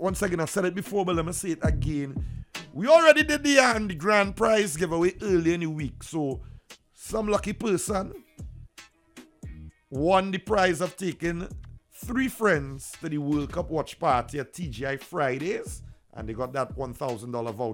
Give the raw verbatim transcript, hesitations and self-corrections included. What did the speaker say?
once again, I said it before, but let me say it again. We already did the, um, the grand prize giveaway early in the week. So, some lucky person won the prize of taking three friends to the World Cup watch party at T G I Fridays. And they got that one thousand dollars voucher.